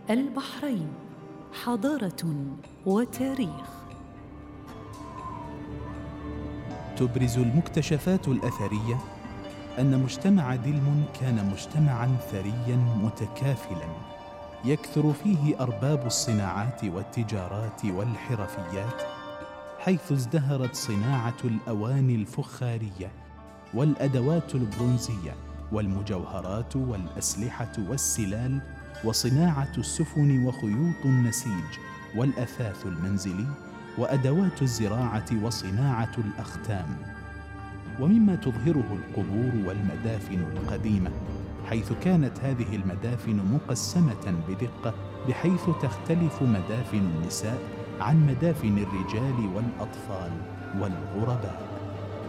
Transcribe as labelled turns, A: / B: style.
A: البحرين حضارة وتاريخ.
B: تبرز المكتشفات الأثرية أن مجتمع دلم كان مجتمعاً ثرياً متكافلاً، يكثر فيه أرباب الصناعات والتجارات والحرفيات، حيث ازدهرت صناعة الأواني الفخارية والأدوات البرونزية والمجوهرات والأسلحة والسلال، وصناعة السفن وخيوط النسيج والأثاث المنزلي وأدوات الزراعة وصناعة الأختام. ومما تظهره القبور والمدافن القديمة، حيث كانت هذه المدافن مقسمة بدقة، بحيث تختلف مدافن النساء عن مدافن الرجال والأطفال والغرباء.